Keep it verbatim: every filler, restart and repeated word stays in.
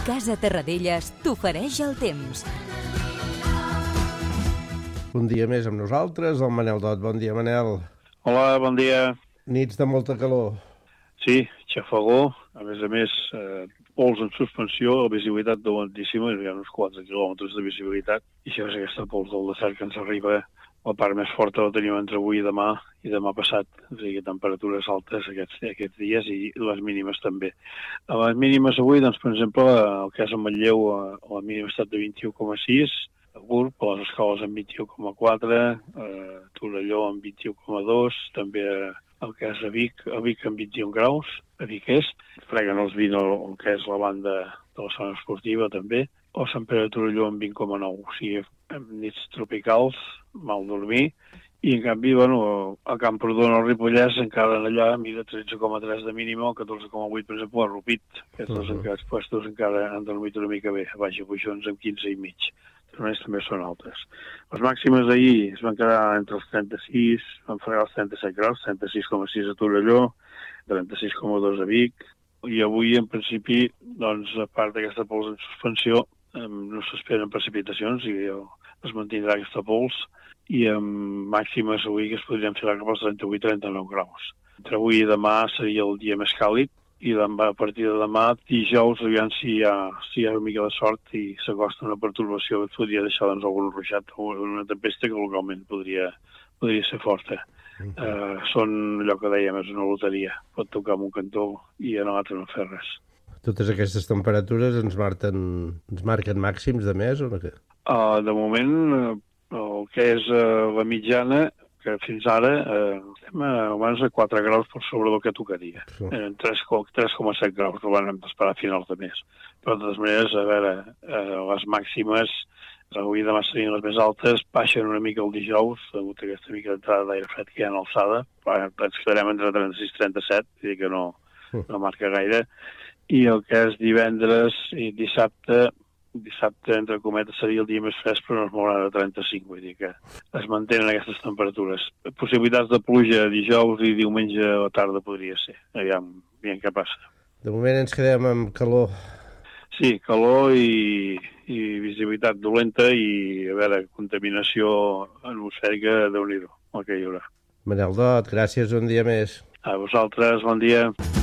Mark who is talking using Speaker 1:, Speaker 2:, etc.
Speaker 1: Casa Terradellas t'ofereix el temps.
Speaker 2: Un dia més amb nosaltres, el Manel Dot. Bon dia, Manel.
Speaker 3: Hola, bon dia.
Speaker 2: Nits de molta calor.
Speaker 3: Sí, xafagó, a més a més, eh, pols en suspensió, la visibilitat dolentíssima, hi ha uns quatre quilòmetres de visibilitat, i això és aquesta pols del desert que ens arriba. La part més forta la tenim entre avui i demà, i demà passat, o sigui, temperatures altes aquests, aquests dies, i les mínimes també. A les mínimes avui, doncs, per exemple, el cas en Manlleu, la mínima ha estat de vint-i-u coma sis, a Gurb, a les escoles en vint-i-u coma quatre, a Torelló en vint-i-u coma dos, també el cas a Vic, a Vic en vint-i-un graus, a Vic Est, freguen els vint el, el que és la banda de la zona esportiva també, o Sant Pere de Torelló en vint coma nou, o sigui, amb nits tropicals, mal dormir, i en canvi, bueno, a Camprodon o Ripollès encara allà mira tretze coma tres de mínima, o catorze coma vuit, per exemple, a Rupit. Aquests dos uh -huh. puestos encara han dormit una mica bé, a Baix Puixons amb quinze i mig. Les també són altes. Les màximes d'ahir es van quedar entre els trenta-sis, van fregar els trenta-set graus, trenta-sis coma sis a Torelló, trenta-sis coma dos a Vic, i avui, en principi, doncs, a part d'aquesta pols en suspensió, no s'esperen precipitacions, i es mantindrà aquesta pols, i amb màximes avui que es podrien filar cap als trenta-vuit a trenta-nou graus. Entre avui i demà seria el dia més càlid, i a partir de demà, dijous, aviam si hi ha, si hi ha una mica de sort i s'acosta una pertorbació que podria deixar doncs, algun ruixat o una tempesta que localment podria, podria ser forta. Uh, -huh. uh, són allò que dèiem, és una loteria. Pot tocar en un cantó i en l'altre no fer res.
Speaker 2: Totes aquestes temperatures ens marquen, ens marquen màxims de mes o no?
Speaker 3: Uh, de moment, uh, el que és uh, la mitjana, que fins ara eh, estem a, abans de quatre graus per sobre del que tocaria. Sí. Eren tres coma set graus, no van esperar a finals de mes. Però, de totes maneres, a veure, eh, les màximes, avui demà serien les més altes, baixen una mica el dijous, degut a aquesta mica d'entrada d'aire fred que hi ha en alçada, ens quedarem entre trenta-sis i trenta-set, vull dir que no, no marca gaire, i el que és divendres i dissabte, dissabte, entre cometes, seria el dia més fresc, però no es mourà de trenta-cinc, vull dir que es mantenen aquestes temperatures. Possibilitats de pluja dijous i diumenge a la tarda podria ser. Aviam, aviam què passa.
Speaker 2: De moment ens quedem amb calor.
Speaker 3: Sí, calor i, i visibilitat dolenta i, a veure, contaminació atmosfèrica, Déu-n'hi-do, el que hi haurà.
Speaker 2: Manel Dot, gràcies un dia més.
Speaker 3: A vosaltres, bon dia.